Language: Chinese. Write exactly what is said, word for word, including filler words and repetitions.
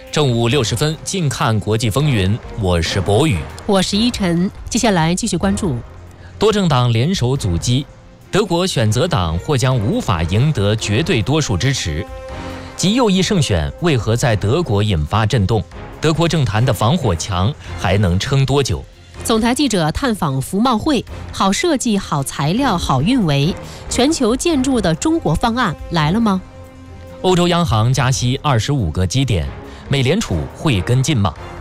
正午六十分，近看国际风云，我是博宇， 我是依晨。接下来继续关注多政党联手阻击，德国选择党或将无法赢得绝对多数支持。极右翼胜选为何在德国引发震动？德国政坛的防火墙还能撑多久？ 总台记者探访服贸会，好设计、好材料、好运维，全球建筑的中国方案来了吗？ 欧洲央行加息二十五个基点，美联储会跟进吗？